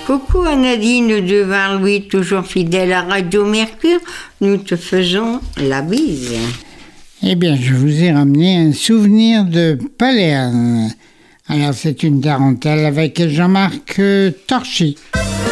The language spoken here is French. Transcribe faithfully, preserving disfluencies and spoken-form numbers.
Coucou à Nadine de Var-Louis, toujours fidèle à Radio Mercure. Nous te faisons la bise. Eh bien, je vous ai ramené un souvenir de Palerme. Alors, c'est une tarentelle avec Jean-Marc Torchy.